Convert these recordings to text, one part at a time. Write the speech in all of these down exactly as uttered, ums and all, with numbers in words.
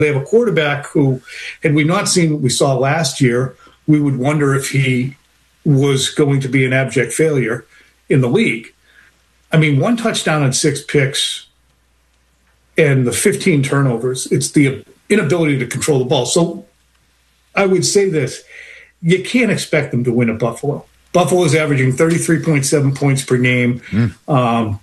They have a quarterback who, had we not seen what we saw last year, we would wonder if he was going to be an abject failure in the league. I mean, one touchdown and six picks and the fifteen turnovers, it's the inability to control the ball. So I would say this, you can't expect them to win at Buffalo. Buffalo is averaging thirty-three point seven points per game. Mm. Um,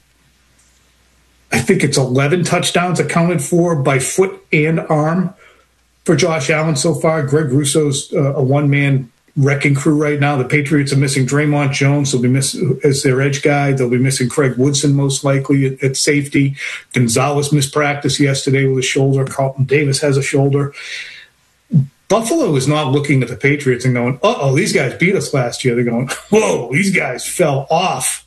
I think it's eleven touchdowns accounted for by foot and arm for Josh Allen so far. Greg Russo's uh, a one-man wrecking crew right now. The Patriots are missing Draymond Jones. They'll be missing as their edge guy. They'll be missing Craig Woodson most likely at, at safety. Gonzalez missed practice yesterday with a shoulder. Carlton Davis has a shoulder. Buffalo is not looking at the Patriots and going, uh-oh, these guys beat us last year. They're going, whoa, these guys fell off.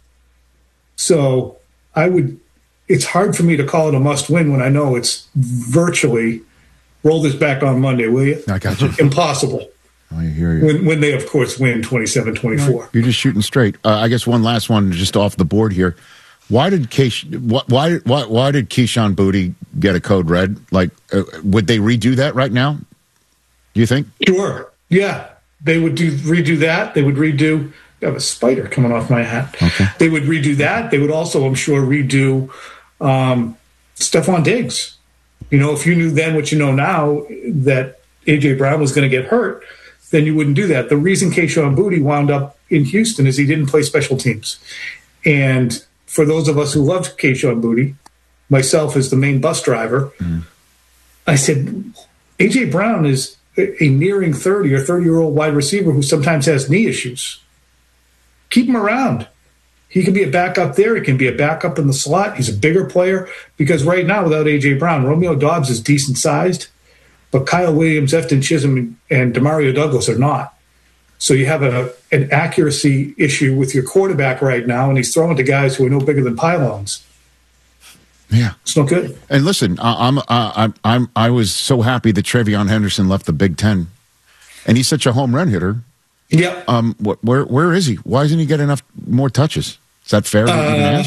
So I would – it's hard for me to call it a must-win when I know it's virtually – roll this back on Monday, will you? I got you. Impossible. I hear you. When, when they, of course, win twenty-seven twenty-four. You're just shooting straight. Uh, I guess one last one just off the board here. Why did Keish, why, why, why did Keyshawn Boutte get a code red? Like, uh, would they redo that right now? Do you think? Sure. Yeah. They would do redo that. They would redo – I have a spider coming off my hat. Okay. They would redo that. They would also, I'm sure, redo um, Stephon Diggs. You know, if you knew then what you know now that A J. Brown was going to get hurt, then you wouldn't do that. The reason Keyshawn Boutte wound up in Houston is he didn't play special teams. And for those of us who loved Keyshawn Boutte, myself as the main bus driver, mm. I said, A J. Brown is a nearing thirty or thirty-year-old wide receiver who sometimes has knee issues. Keep him around. He can be a backup there. He can be a backup in the slot. He's a bigger player because right now without A J. Brown, Romeo Doubs is decent sized, but Kyle Williams, Efton Chisholm, and Demario Douglas are not. So you have a, an accuracy issue with your quarterback right now, and he's throwing to guys who are no bigger than pylons. Yeah, it's not good. And listen, I, I'm, I, I'm, I was so happy that Trevion Henderson left the Big Ten, and he's such a home run hitter. Yeah. Um. What? Where? Where is he? Why doesn't he get enough more touches? Is that fair? Uh,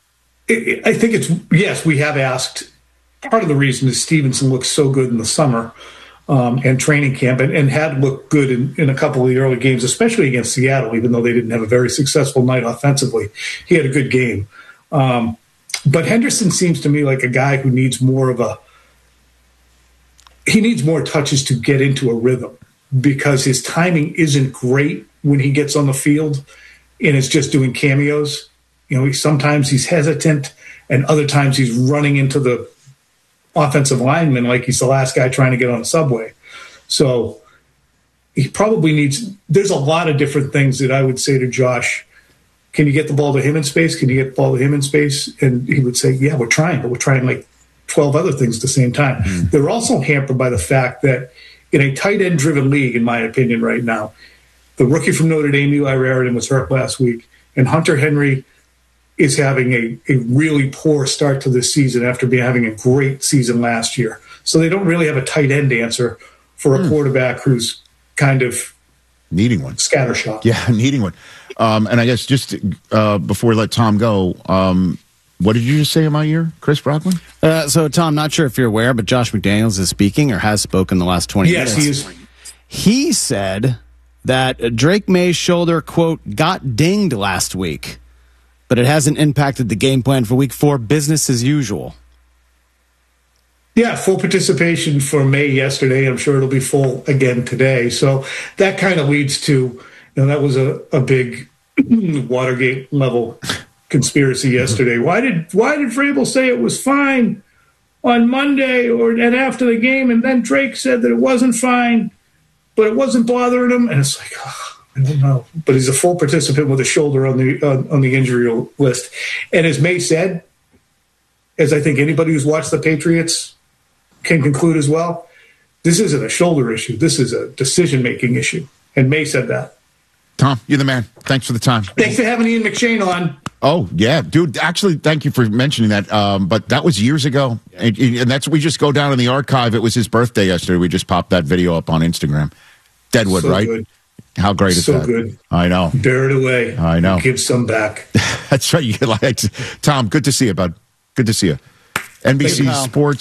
I think it's yes. We have asked. Part of the reason is Stevenson looks so good in the summer um, and training camp, and, and had looked good in, in a couple of the early games, especially against Seattle. Even though they didn't have a very successful night offensively, he had a good game. Um, But Henderson seems to me like a guy who needs more of a – he needs more touches to get into a rhythm because his timing isn't great when he gets on the field and is just doing cameos. You know, he, sometimes he's hesitant and other times he's running into the offensive lineman like he's the last guy trying to get on a subway. So he probably needs – there's a lot of different things that I would say to Josh – can you get the ball to him in space? Can you get the ball to him in space? And he would say, yeah, we're trying, but we're trying like twelve other things at the same time. Mm-hmm. They're also hampered by the fact that in a tight end driven league, in my opinion right now, the rookie from Notre Dame, Eli Raritan, was hurt last week, and Hunter Henry is having a, a really poor start to this season after being having a great season last year. So they don't really have a tight end answer for a mm. quarterback who's kind of needing one. Scattershot. Yeah, needing one. Um, and I guess just uh, before we let Tom go, um, what did you just say in my ear, Chris Brockman? Uh, so, Tom, not sure if you're aware, but Josh McDaniels is speaking or has spoken the last twenty yes, minutes. Yes, he is. He said that Drake May's shoulder, quote, got dinged last week, but it hasn't impacted the game plan for week four, business as usual. Yeah, full participation for May yesterday. I'm sure it'll be full again today. So that kind of leads to, you know, that was a, a big Watergate level conspiracy yesterday. Why did why did Vrabel say it was fine on Monday or and after the game, and then Drake said that it wasn't fine, but it wasn't bothering him? And it's like, oh, I don't know. But he's a full participant with a shoulder on the uh, on the injury list. And as May said, as I think anybody who's watched the Patriots can conclude as well, this isn't a shoulder issue. This is a decision-making issue. And May said that. Tom, you're the man. Thanks for the time. Thanks for having Ian McShane on. Oh, yeah. Dude, actually, thank you for mentioning that. Um, but that was years ago. And, and that's we just go down in the archive. It was his birthday yesterday. We just popped that video up on Instagram. Deadwood, so right? Good. How great is so that? So good. I know. Bear it away. I know. Give some back. That's right. You like Tom, good to see you, bud. Good to see you. N B C Sports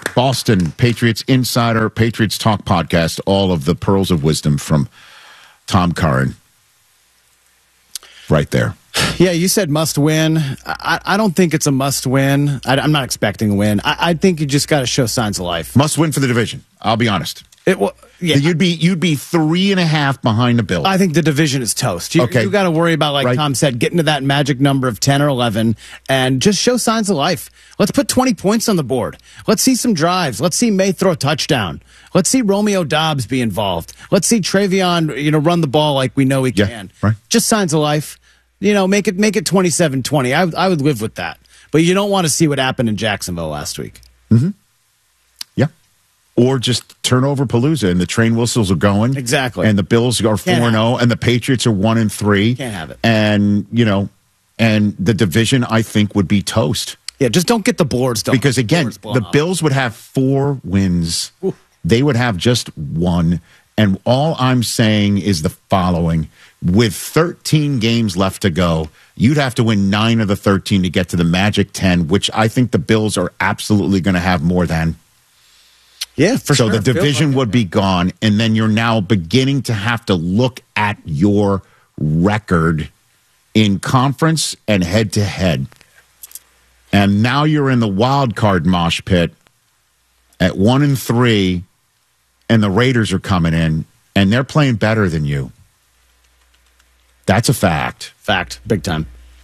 Boston Patriots Insider, Patriots Talk podcast, all of the pearls of wisdom from Tom Curran. Right there. Yeah, you said must win. I, I don't think it's a must win. I, I'm not expecting a win. I, I think you just got to show signs of life. Must win for the division. I'll be honest. It well, yeah. You'd be you'd be three and a half behind the Bills. I think the division is toast. You, okay. you got to worry about, like right. Tom said, getting to that magic number of ten or eleven and just show signs of life. Let's put twenty points on the board. Let's see some drives. Let's see May throw a touchdown. Let's see Romeo Doubs be involved. Let's see Travion, you know, run the ball like we know he yeah, can. Right. Just signs of life. You know, make it make it twenty-seven twenty. I, I would live with that. But you don't want to see what happened in Jacksonville last week. Mm-hmm. Yeah. Or just turn over Palooza and the train whistles are going. Exactly. And the Bills are four and oh and the Patriots are one and three. Can't have it. And, you know, and the division, I think, would be toast. Yeah, just don't get the boards done. Because, again, the up. Bills would have four wins. Ooh. They would have just one. And all I'm saying is the following. With thirteen games left to go, you'd have to win nine of the thirteen to get to the magic ten, which I think the Bills are absolutely going to have more than. Yeah, for so sure. So the division like would be gone, and then you're now beginning to have to look at your record in conference and head-to-head. And now you're in the wild card mosh pit at one and three, and the Raiders are coming in, and they're playing better than you. That's a fact. Fact. Big time.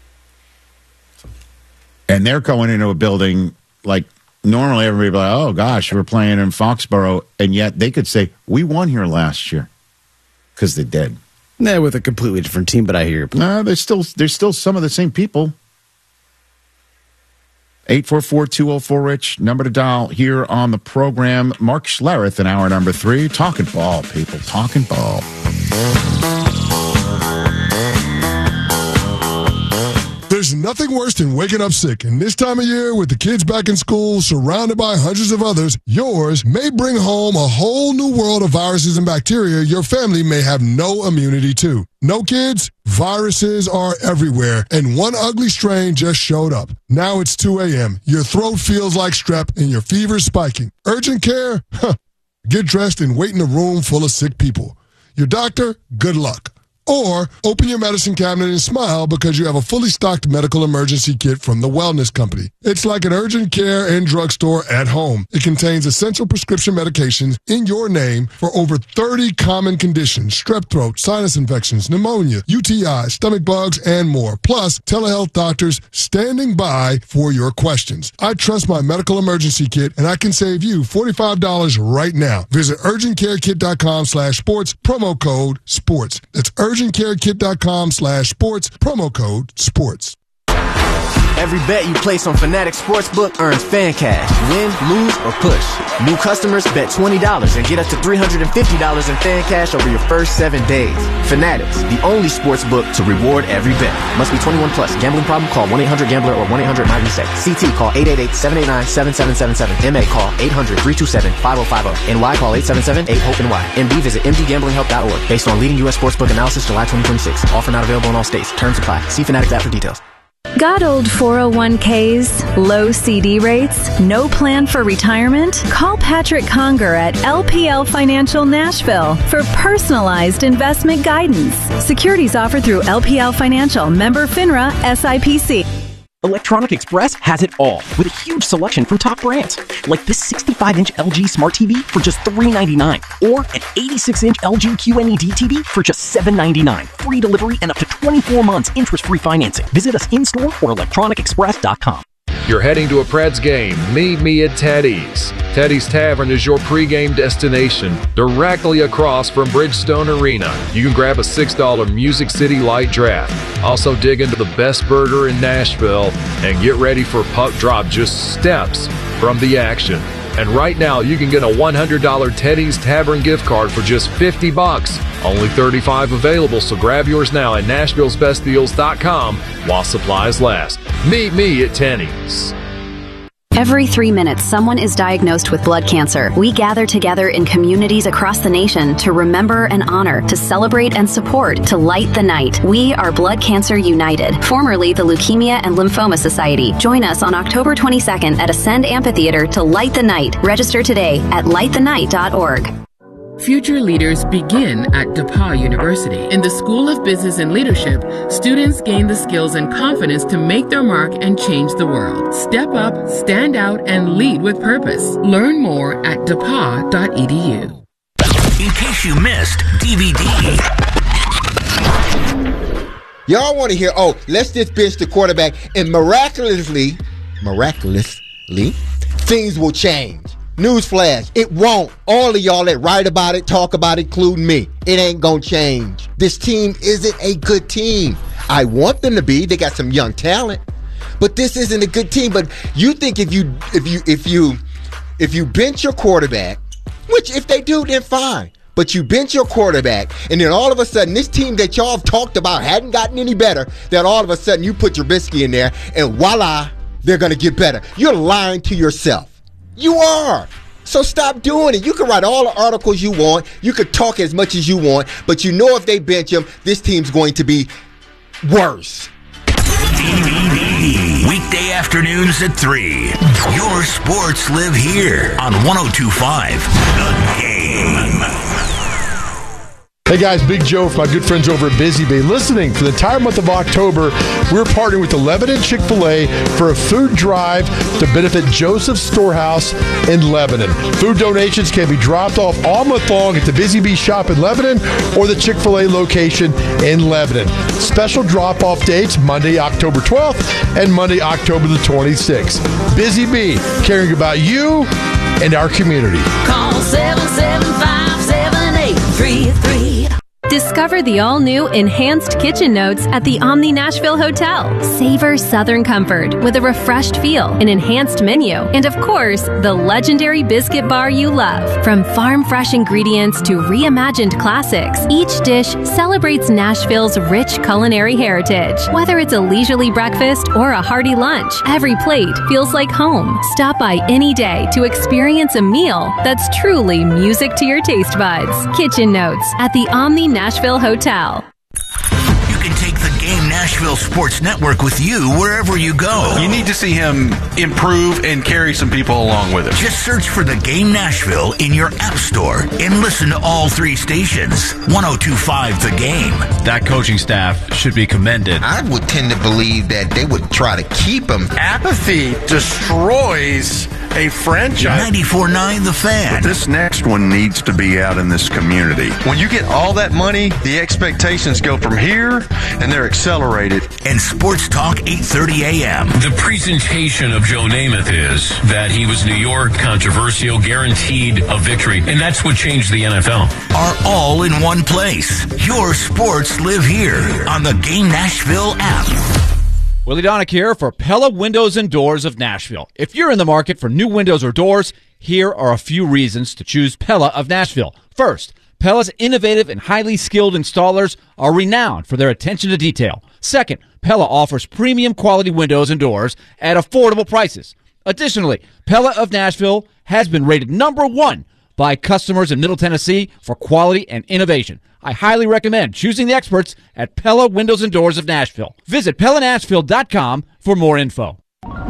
And they're going into a building like normally everybody would be like, oh, gosh, we're playing in Foxborough. And yet they could say, we won here last year because they did. They're with a completely different team, but I hear your point. No, there's still, there's still some of the same people. eight four four, two oh four, Rich, number to dial here on the program. Mark Schlereth in hour number three. Talking ball, people. Talking ball. There's nothing worse than waking up sick, and this time of year, with the kids back in school, surrounded by hundreds of others, yours may bring home a whole new world of viruses and bacteria your family may have no immunity to. No kids? Viruses are everywhere, and one ugly strain just showed up. Now it's two a.m., your throat feels like strep, and your fever's spiking. Urgent care? Huh. Get dressed and wait in a room full of sick people. Your doctor? Good luck. Or open your medicine cabinet and smile because you have a fully stocked medical emergency kit from the Wellness Company. It's like an urgent care and drugstore at home. It contains essential prescription medications in your name for over thirty common conditions: strep throat, sinus infections, pneumonia, U T I, stomach bugs, and more. Plus, telehealth doctors standing by for your questions. I trust my medical emergency kit, and I can save you forty-five dollars right now. Visit urgentcarekit.com slash sports, promo code sports. That's urgent urgentcarekit.com slash sports, promo code sports. Every bet you place on Fanatics Sportsbook earns fan cash. Win, lose, or push. New customers bet twenty dollars and get up to three hundred fifty dollars in fan cash over your first seven days. Fanatics, the only sportsbook to reward every bet. Must be twenty-one plus. Gambling problem? Call one eight hundred gambler or one eight hundred nine reset. C T call eight eight eight, seven eight nine, seven seven seven seven. M A call eight hundred, three two seven, five oh five oh. N Y call eight seven seven, eight hope N Y. M D visit m d gambling help dot org. Based on leading U S sportsbook analysis July twenty twenty-six. Offer not available in all states. Terms apply. See Fanatics app for details. Got old four oh one k's, low C D rates, no plan for retirement? Call Patrick Conger at L P L Financial Nashville for personalized investment guidance. Securities offered through L P L Financial, member FINRA, S I P C. Electronic Express has it all, with a huge selection from top brands, like this sixty-five inch L G Smart T V for just three ninety-nine, or an eighty-six inch L G Q N E D T V for just seven ninety-nine. Free delivery and up to twenty-four months interest-free financing. Visit us in-store or electronic express dot com. You're heading to a Preds game. Meet me at Teddy's. Teddy's Tavern is your pregame destination, directly across from Bridgestone Arena. You can grab a six dollar Music City Light Draft. Also dig into the best burger in Nashville and get ready for puck drop just steps from the action. And right now, you can get a one hundred dollar Teddy's Tavern gift card for just fifty bucks. Only thirty-five available, so grab yours now at Nashville's Best Deals dot com while supplies last. Meet me at Teddy's. Every three minutes, someone is diagnosed with blood cancer. We gather together in communities across the nation to remember and honor, to celebrate and support, to light the night. We are Blood Cancer United, formerly the Leukemia and Lymphoma Society. Join us on October twenty-second at Ascend Amphitheater to light the night. Register today at light the night dot org. Future leaders begin at DePauw University. In the School of Business and Leadership, students gain the skills and confidence to make their mark and change the world. Step up, stand out, and lead with purpose. Learn more at d e p a w dot e d u. In case you missed D V D. Y'all want to hear, oh, let's just bench the quarterback, and miraculously, miraculously, things will change. Newsflash, it won't. All of y'all that write about it, talk about it, including me, it ain't gonna change. This team isn't a good team. I want them to be. They got some young talent, but this isn't a good team. But you think if you if you if you if you bench your quarterback, which if they do, then fine. But you bench your quarterback, and then all of a sudden, this team that y'all have talked about hadn't gotten any better, then all of a sudden you put Trubisky in there, and voila, they're gonna get better. You're lying to yourself. You are. So stop doing it. You can write all the articles you want. You can talk as much as you want. But you know if they bench him, this team's going to be worse. Weekday afternoons at three. Your sports live here on one oh two point five The Game. Hey guys, Big Joe from my good friends over at Busy Bee. Listening for the entire month of October, we're partnering with the Lebanon Chick-fil-A for a food drive to benefit Joseph's Storehouse in Lebanon. Food donations can be dropped off all month long at the Busy Bee shop in Lebanon or the Chick-fil-A location in Lebanon. Special drop-off dates, Monday, October twelfth and Monday, October the twenty-sixth. Busy Bee, caring about you and our community. Call seven seven five, seven eight three three. Discover the all-new Enhanced Kitchen Notes at the Omni Nashville Hotel. Savor Southern comfort with a refreshed feel, an enhanced menu, and of course, the legendary biscuit bar you love. From farm-fresh ingredients to reimagined classics, each dish celebrates Nashville's rich culinary heritage. Whether it's a leisurely breakfast or a hearty lunch, every plate feels like home. Stop by any day to experience a meal that's truly music to your taste buds. Kitchen Notes at the Omni Nashville Hotel. You can take the Game Nashville Sports Network with you wherever you go. You need to see him improve and carry some people along with him. Just search for the Game Nashville in your app store and listen to all three stations. one oh two point five The Game. That coaching staff should be commended. I would tend to believe that they would try to keep him. Apathy destroys a franchise. ninety-four point nine The Fan. But this next one needs to be out in this community. When you get all that money, the expectations go from here, and they're accelerated. And Sports Talk eight thirty a.m. The presentation of Joe Namath is that he was New York, controversial, guaranteed a victory, and that's what changed the N F L. Are all in one place. Your sports live here on the Game Nashville app. Willie Donick here for Pella Windows and Doors of Nashville. If you're in the market for new windows or doors, here are a few reasons to choose Pella of Nashville. First, Pella's innovative and highly skilled installers are renowned for their attention to detail. Second, Pella offers premium quality windows and doors at affordable prices. Additionally, Pella of Nashville has been rated number one by customers in Middle Tennessee for quality and innovation. I highly recommend choosing the experts at Pella Windows and Doors of Nashville. Visit Pella Nashville dot com for more info.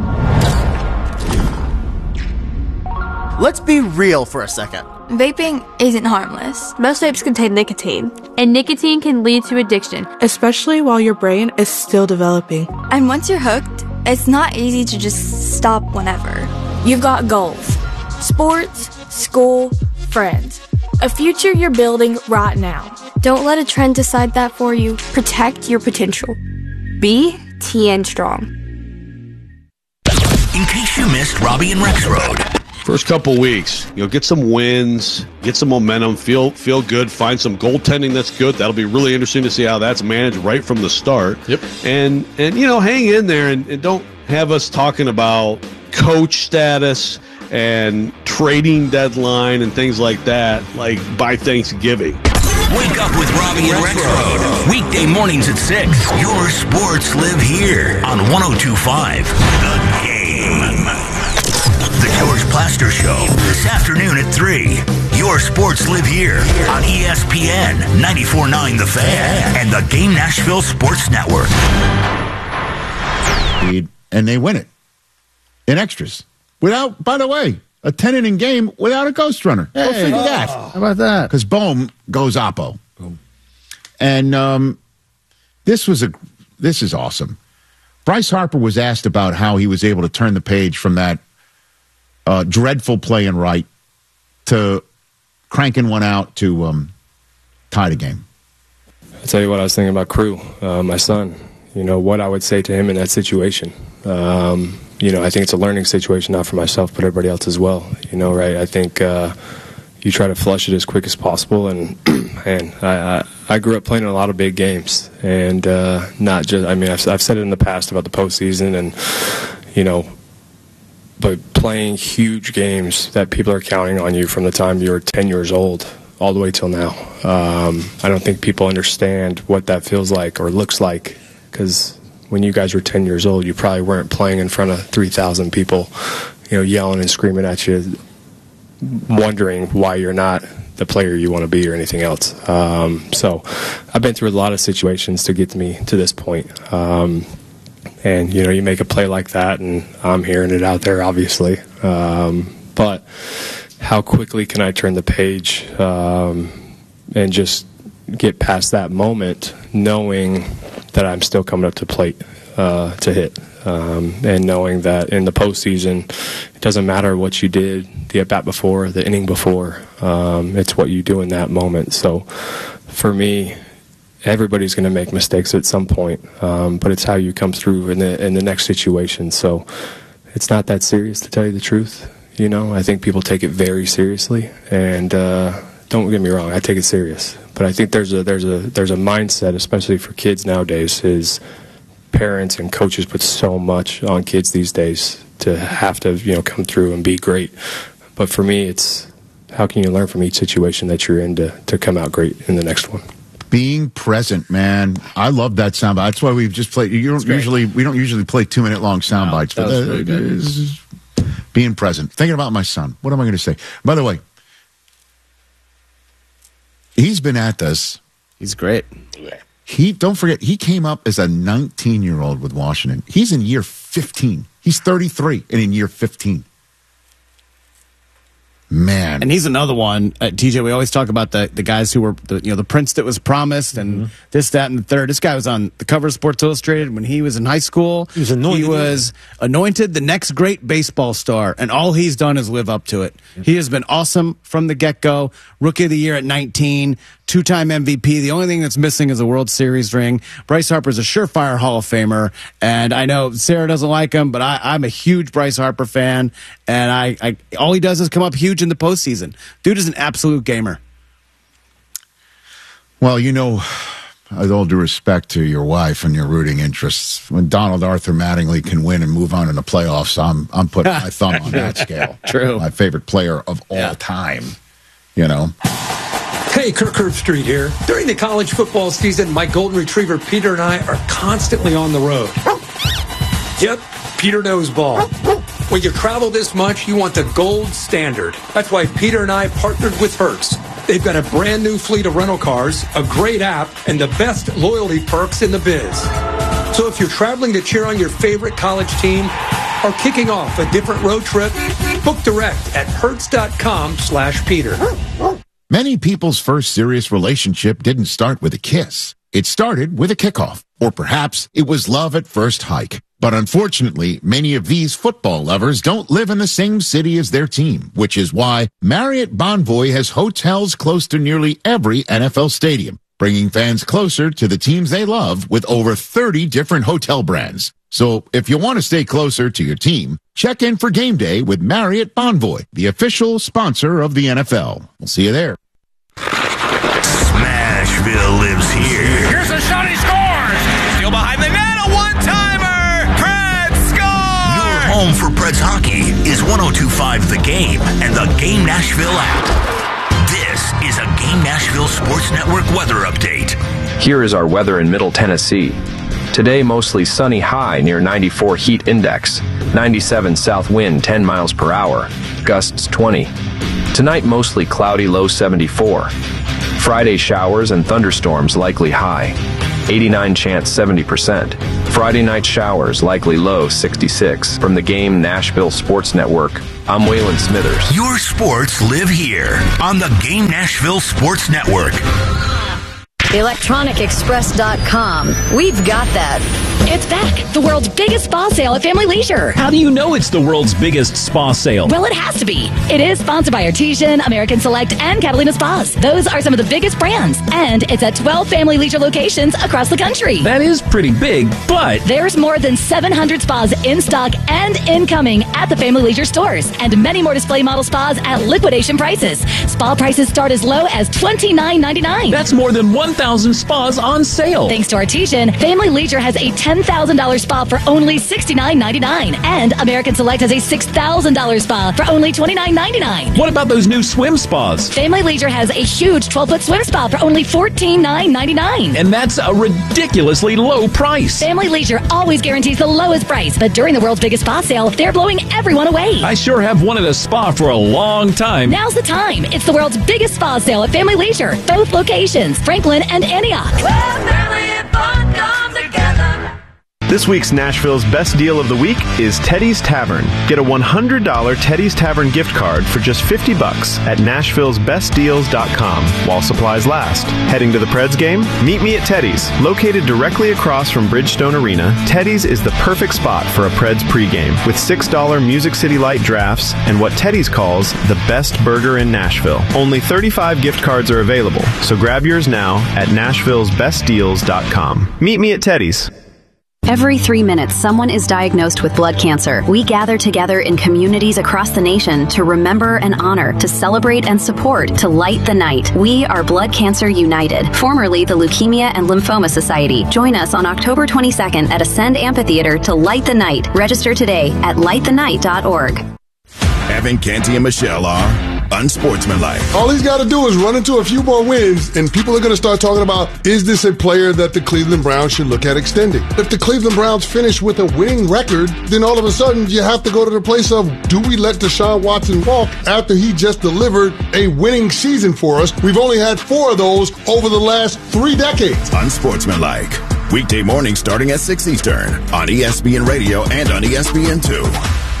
Let's be real for a second. Vaping isn't harmless. Most vapes contain nicotine, and nicotine can lead to addiction, especially while your brain is still developing. And once you're hooked, it's not easy to just stop whenever. You've got goals: sports, school, friends. A future you're building right now. Don't let a trend decide that for you. Protect your potential. Be T N Strong. In case you missed Robbie and Rex Road. First couple weeks, you know, get some wins, get some momentum, feel feel good, find some goaltending that's good. That'll be really interesting to see how that's managed right from the start. Yep. And, and you know, hang in there and, and don't have us talking about coach status and trading deadline and things like that, like by Thanksgiving. Wake up with Robbie and Rex Road. Weekday mornings at six. Your sports live here on one oh two point five The Game. Plaster Show this afternoon at three. Your sports live here on E S P N ninety-four point nine The Fan and the Game Nashville Sports Network. And they win it in extras. Without, by the way, a ten-inning game without a ghost runner. Go Hey, figure oh, that. how about that? Because Bohm goes oppo. Boom. And um, this was a this is awesome. Bryce Harper was asked about how he was able to turn the page from that uh, dreadful play in right to cranking one out to um, tie the game. I'll tell you what I was thinking about Crew, uh, my son. You know, what I would say to him in that situation. Um, you know, I think it's a learning situation, not for myself, but everybody else as well. You know, right? I think uh, you try to flush it as quick as possible. And, man, I, I, I grew up playing in a lot of big games. And uh, not just, I mean, I've, I've said it in the past about the postseason and, you know, but playing huge games that people are counting on you from the time you were ten years old all the way till now. Um, I don't think people understand what that feels like or looks like, because when you guys were ten years old, you probably weren't playing in front of three thousand people, you know, yelling and screaming at you, wondering why you're not the player you want to be or anything else. Um, so I've been through a lot of situations to get me to this point. Um, and, you know, you make a play like that, and I'm hearing it out there, obviously. Um, but how quickly can I turn the page um, and just get past that moment, knowing that I'm still coming up to plate uh, to hit, um, and knowing that in the postseason, it doesn't matter what you did the at bat before, the inning before. Um, it's what you do in that moment. So, for me, everybody's going to make mistakes at some point, um, but it's how you come through in the in the next situation. So, it's not that serious, to tell you the truth. You know, I think people take it very seriously, and uh, don't get me wrong, I take it serious. But I think there's a there's a there's a mindset, especially for kids nowadays, is parents and coaches put so much on kids these days to have to, you know, come through and be great. But for me, it's how can you learn from each situation that you're in to, to come out great in the next one. Being present, man. I love that soundbite. That's why we've just played. You don't usually we don't usually play two minute long sound bites, that but was uh, really good. this is being present. Thinking about my son. What am I going to say? By the way, he's been at this. He's great. He don't forget he came up as a nineteen year old with Washington. He's in year fifteen. He's thirty-three and in year fifteen. Man, and he's another one. Uh, T J, we always talk about the, the guys who were the you know the prince that was promised and mm-hmm. this, that, and the third. This guy was on the cover of Sports Illustrated when he was in high school. He was anointed. He was anointed the next great baseball star, and all he's done is live up to it. Mm-hmm. He has been awesome from the get go. Rookie of the year at nineteen, two time M V P. The only thing that's missing is a World Series ring. Bryce Harper's a surefire Hall of Famer, and I know Sarah doesn't like him, but I, I'm a huge Bryce Harper fan, and I, I all he does is come up huge in the postseason. Dude is an absolute gamer. Well, you know, with all due respect to your wife and your rooting interests, when Donald Arthur Mattingly can win and move on in the playoffs, I'm I'm putting my thumb on that scale. True. My favorite player of all yeah. time, you know. Hey, Kirk Herbstreit here. During the college football season, my golden retriever Peter and I are constantly on the road. Yep, Peter knows ball. When you travel this much, you want the gold standard. That's why Peter and I partnered with Hertz. They've got a brand new fleet of rental cars, a great app, and the best loyalty perks in the biz. So if you're traveling to cheer on your favorite college team or kicking off a different road trip, book direct at hertz.com slash Peter. Many people's first serious relationship didn't start with a kiss. It started with a kickoff, or perhaps it was love at first hike. But unfortunately, many of these football lovers don't live in the same city as their team, which is why Marriott Bonvoy has hotels close to nearly every N F L stadium, bringing fans closer to the teams they love with over thirty different hotel brands. So if you want to stay closer to your team, check in for game day with Marriott Bonvoy, the official sponsor of the N F L. We'll see you there. Smashville lives here. Here's a shot, he scores! Still behind the net, a one-timer! Preds score! Your home for Preds hockey is one oh two point five The Game and the Game Nashville app. This is a Game Nashville Sports Network weather update. Here is our weather in Middle Tennessee. Today, mostly sunny high near ninety-four heat index, ninety-seven south wind ten miles per hour, gusts twenty. Tonight, mostly cloudy, low seventy-four. Friday, showers and thunderstorms likely high. eighty-nine chance, seventy percent. Friday night showers, likely low, sixty-six. From the Game Nashville Sports Network, I'm Waylon Smithers. Your sports live here on the Game Nashville Sports Network. electronic express dot com. We've got that. It's back. The world's biggest spa sale at Family Leisure. How do you know it's the world's biggest spa sale? Well, it has to be. It is sponsored by Artesian, American Select, and Catalina Spas. Those are some of the biggest brands. And it's at twelve Family Leisure locations across the country. That is pretty big, but there's more than seven hundred spas in stock and incoming at the Family Leisure stores. And many more display model spas at liquidation prices. Spa prices start as low as twenty-nine ninety-nine. That's more than one thousand spas on sale. Thanks to Artesian, Family Leisure has a ten thousand dollars spa for only sixty-nine ninety-nine. And American Select has a six thousand dollars spa for only twenty-nine ninety-nine. What about those new swim spas? Family Leisure has a huge twelve-foot swim spa for only fourteen ninety-nine. And that's a ridiculously low price. Family Leisure always guarantees the lowest price, but during the world's biggest spa sale, they're blowing everyone away. I sure have wanted a spa for a long time. Now's the time. It's the world's biggest spa sale at Family Leisure. Both locations, Franklin and Antioch. This week's Nashville's best deal of the week is Teddy's Tavern. Get a one hundred dollars Teddy's Tavern gift card for just fifty bucks at nashville's best deals dot com while supplies last. Heading to the Preds game? Meet me at Teddy's. Located directly across from Bridgestone Arena, Teddy's is the perfect spot for a Preds pregame with six dollars Music City Light drafts and what Teddy's calls the best burger in Nashville. Only thirty-five gift cards are available, so grab yours now at nashville's best deals dot com. Meet me at Teddy's. Every three minutes, someone is diagnosed with blood cancer. We gather together in communities across the nation to remember and honor, to celebrate and support, to light the night. We are Blood Cancer United, formerly the Leukemia and Lymphoma Society. Join us on October twenty-second at Ascend Amphitheater to light the night. Register today at light the night dot org. Evan Canty and Michelle are unsportsmanlike. All he's got to do is run into a few more wins, and people are going to start talking about, is this a player that the Cleveland Browns should look at extending? If the Cleveland Browns finish with a winning record, then all of a sudden you have to go to the place of, do we let Deshaun Watson walk after he just delivered a winning season for us? We've only had four of those over the last three decades. Unsportsmanlike. Weekday mornings starting at six Eastern on E S P N Radio and on E S P N two.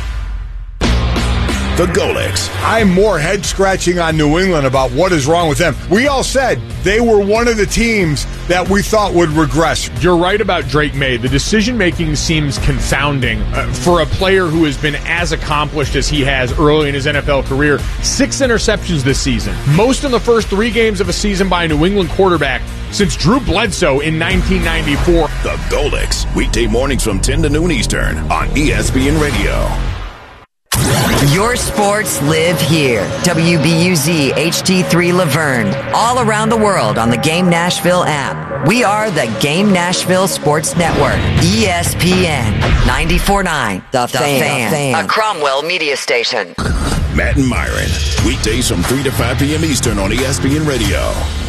The Golics. I'm more head scratching on New England about what is wrong with them. We all said they were one of the teams that we thought would regress. You're right about Drake May. The decision-making seems confounding uh, for a player who has been as accomplished as he has early in his N F L career. Six interceptions this season. Most in the first three games of a season by a New England quarterback since Drew Bledsoe in nineteen ninety-four. The Golics. Weekday mornings from ten to noon Eastern on E S P N Radio. Your sports live here. W B U Z H D three Laverne. All around the world on the Game Nashville app. We are the Game Nashville Sports Network. E S P N ninety-four point nine. The, the fan. fan. A Cromwell media station. Matt and Myron. Weekdays from three to five p.m. Eastern on E S P N Radio.